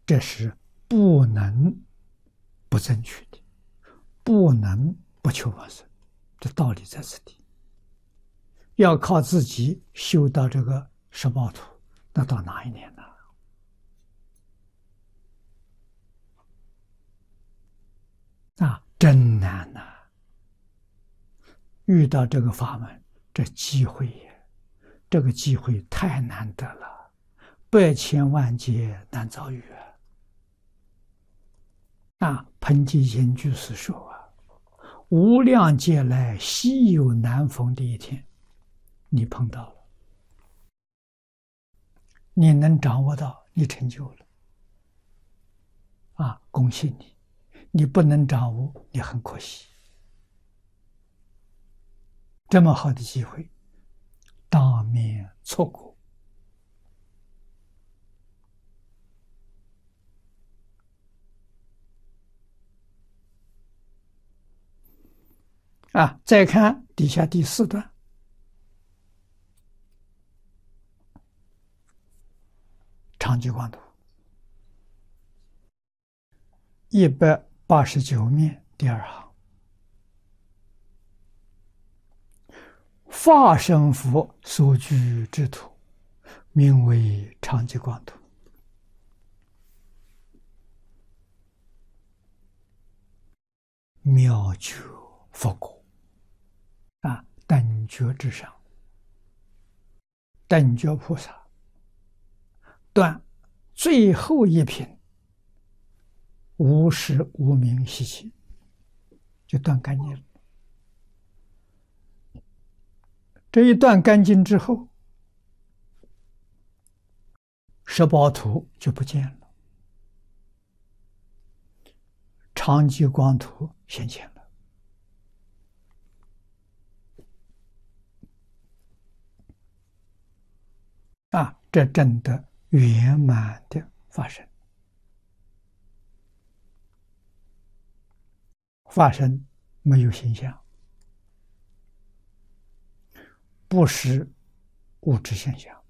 这是不能不争取的，不能不求往生。这道理在此地，要靠自己修到这个十报图，那到哪一年呢？真难呐！遇到这个法门，这机会也，这个机会太难得了，百千万劫难遭遇彭基贤居士说无量劫来稀有难逢的一天，你碰到了，你能掌握到，你成就了恭喜你！你不能掌握，你很可惜。这么好的机会，当面错过再看底下第4段，长寂光图189面第2行，法身佛所居之土，名为长寂光图。妙觉佛果等觉之上，等觉菩萨断最后一品无实无明习气，就断干净了。这一断干净之后，十宝图就不见了，长寂光图现前了。这真的圆满的发生。发生没有形象，不是物质现象。